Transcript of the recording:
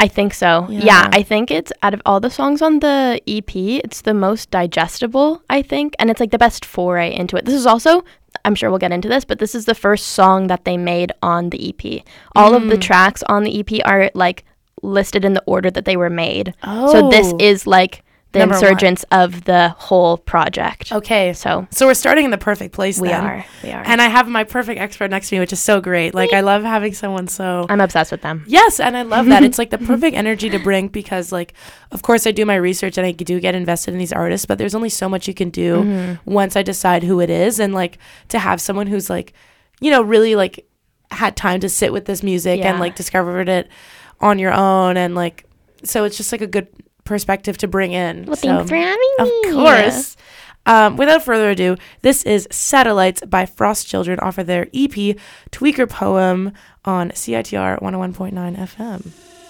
I think so. Yeah, I think it's out of all the songs on the EP, it's the most digestible, I think, and it's like the best foray into it. This is also, I'm sure we'll get into this, but this is the first song that they made on the EP. All of the tracks on the EP are like listed in the order that they were made. So this is like the Number insurgence of the whole project. Okay. So we're starting in the perfect place we then. are. And I have my perfect expert next to me, which is so great. Like, I love having someone so... I'm obsessed with them. Yes, and I love that. It's like the perfect energy to bring because, like, of course I do my research and I do get invested in these artists, but there's only so much you can do once I decide who it is. And, like, to have someone who's, like, you know, really, like, had time to sit with this music and, like, discovered it on your own. And, like, so it's just, like, a good perspective to bring in. Well, thanks for having me. Of course. Without further ado, this is Satellites by Frost Children off of their EP Tweaker Poem on CITR 101.9 FM.